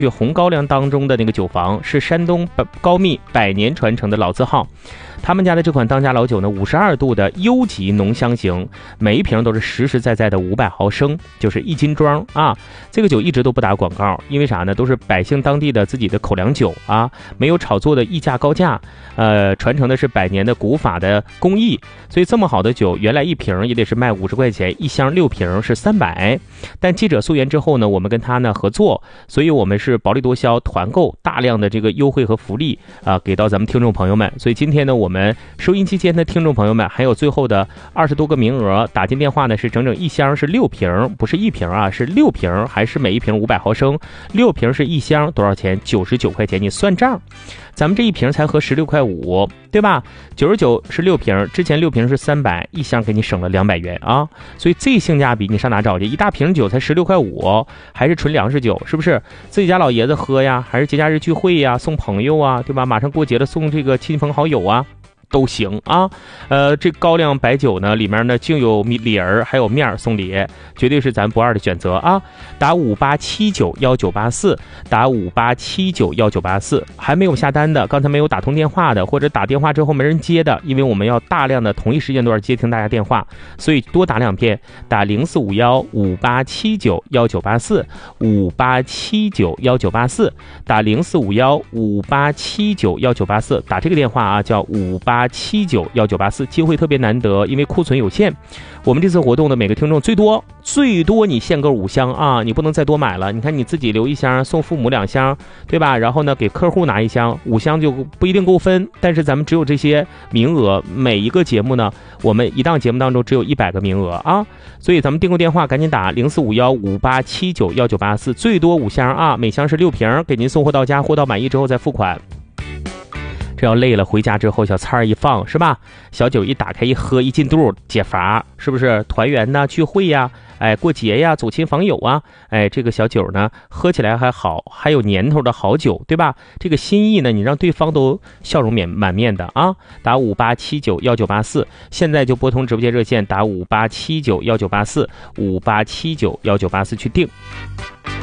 红高粱当中的那个酒房是山东高密100年传承的老字号，他们家的这款当家老酒呢，52度的优级浓香型，每一瓶都是实实在在的500毫升，就是1斤装啊。这个酒一直都不打广告，因为啥呢？都是百姓当地的自己的口粮酒啊，没有炒作的溢价高价，传承的是100年的古法的工艺，所以这么好的酒，原来一瓶也得是卖50块钱，一箱6瓶是300。但记者溯源之后呢，我们跟他呢合作，所以我们是薄利多销，团购大量的这个优惠和福利给到咱们听众朋友们。所以今天呢，我们收音机间的听众朋友们还有最后的20多个名额，打进电话呢是整整一箱是6瓶，不是1瓶啊，是6瓶，还是每一瓶500毫升，6瓶是一箱，多少钱？99块钱，你算账。咱们这一瓶才合16.5块，对吧？99是6瓶，之前6瓶是300，一箱给你省了200元啊！所以这性价比你上哪找去？一大瓶酒才16.5块，还是纯粮食酒，是不是？自己家老爷子喝呀，还是节假日聚会呀，送朋友啊，对吧？马上过节了，送这个亲朋好友啊。都行啊，这高粱白酒呢，里面呢就有礼儿，还有面送礼，绝对是咱不二的选择啊！打58791984，打58791984，还没有下单的，刚才没有打通电话的，或者打电话之后没人接的，因为我们要大量的同一时间段接听大家电话，所以多打2遍，打045158791984，58791984，打045158791984，打这个电话啊，叫58791984，机会特别难得，因为库存有限。我们这次活动的每个听众最多你限购5箱啊，你不能再多买了。你看你自己留1箱，送父母2箱，对吧？然后呢，给客户拿1箱，5箱就不一定够分。但是咱们只有这些名额，每一个节目呢，我们一档节目当中只有100个名额啊，所以咱们订购电话赶紧打045158791984，最多5箱啊，每箱是6瓶，给您送货到家，货到满意之后再付款。这要累了，回家之后小菜一放，是吧？小酒一打开一喝，一进肚解乏，是不是？团圆呐，聚会呀，过节呀，走亲访友啊，这个小酒呢，喝起来还好，还有年头的好酒，对吧？这个心意呢，你让对方都笑容满面的啊！打58791984，现在就拨通直播间热线，打58791984，58791984去订。